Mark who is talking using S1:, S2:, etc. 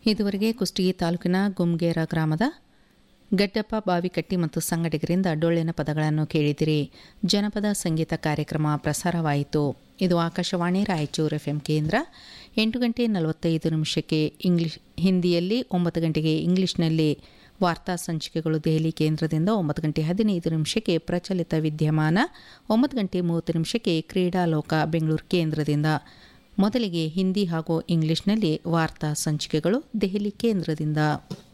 S1: ಇದುವರೆಗೆ ಕುಷ್ಟಗಿ ತಾಲೂಕಿನ ಗುಮ್ಗೇರ ಗ್ರಾಮದ ಗಡ್ಡಪ್ಪ ಬಾವಿಕಟ್ಟಿ ಮತ್ತು ಸಂಗಡಿಗರಿಂದ ಡೊಳ್ಳಿನ ಪದಗಳನ್ನು ಕೇಳಿದಿರಿ. ಜನಪದ ಸಂಗೀತ ಕಾರ್ಯಕ್ರಮ ಪ್ರಸಾರವಾಯಿತು. ಇದು ಆಕಾಶವಾಣಿ ರಾಯಚೂರು ಎಫ್ಎಂ ಕೇಂದ್ರ. 8:45 ಹಿಂದಿಯಲ್ಲಿ, 9 ಇಂಗ್ಲಿಷ್ನಲ್ಲಿ ವಾರ್ತಾ ಸಂಚಿಕೆಗಳು ದೆಹಲಿ ಕೇಂದ್ರದಿಂದ. 9:15 ಪ್ರಚಲಿತ ವಿದ್ಯಮಾನ, 9:30 ಕ್ರೀಡಾಲೋಕ ಬೆಂಗಳೂರು ಕೇಂದ್ರದಿಂದ. ಮೊದಲಿಗೆ ಹಿಂದಿ ಹಾಗೂ ಇಂಗ್ಲಿಷ್ನಲ್ಲಿ ವಾರ್ತಾ ಸಂಚಿಕೆಗಳು ದೆಹಲಿ ಕೇಂದ್ರದಿಂದ.